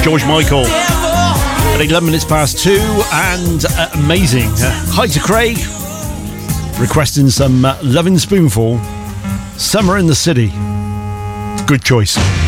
George Michael. At 11 minutes past 2, and amazing. Hi to Craig, requesting some Lovin' Spoonful, Summer in the City. Good choice.